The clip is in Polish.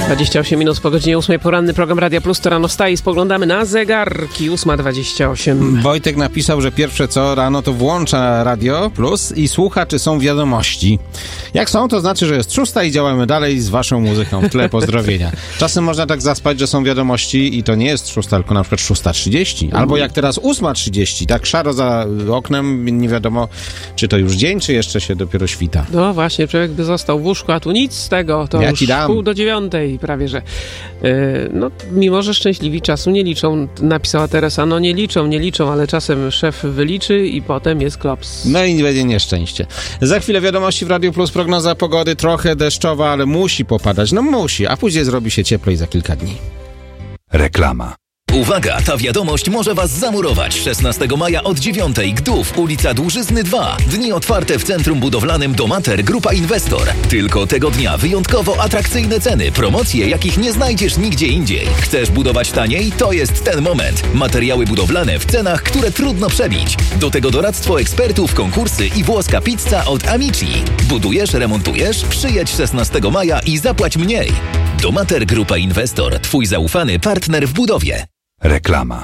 28 minut po godzinie 8, poranny program Radia Plus, to rano wstaje i spoglądamy na zegarki, 8:28. Wojtek napisał, że pierwsze co rano to włącza Radio Plus i słucha, czy są wiadomości. Jak są, to znaczy, że jest 6 i działamy dalej z waszą muzyką w tle. Pozdrowienia. Czasem można tak zaspać, że są wiadomości i to nie jest 6, tylko na przykład 6:30. Albo jak teraz 8:30, tak szaro za oknem, nie wiadomo, czy to już dzień, czy jeszcze się dopiero świta. No właśnie, człowiek by został w łóżku, a tu nic z tego, to ja już ci dam. 8:30 prawie, że. No, mimo że szczęśliwi czasu nie liczą, napisała Teresa, no nie liczą, ale czasem szef wyliczy i potem jest klops. No i będzie nieszczęście. Za chwilę wiadomości w Radio Plus, prognoza pogody trochę deszczowa, ale musi popadać, no musi, a później zrobi się cieplej za kilka dni. Reklama. Uwaga, ta wiadomość może was zamurować. 16 maja od 9:00 Gdów, ulica Dłużyzny 2. Dni otwarte w Centrum Budowlanym Domater Grupa Inwestor. Tylko tego dnia wyjątkowo atrakcyjne ceny, promocje, jakich nie znajdziesz nigdzie indziej. Chcesz budować taniej? To jest ten moment. Materiały budowlane w cenach, które trudno przebić. Do tego doradztwo ekspertów, konkursy i włoska pizza od Amici. Budujesz, remontujesz? Przyjedź 16 maja i zapłać mniej. Domater Grupa Inwestor. Twój zaufany partner w budowie. Reklama.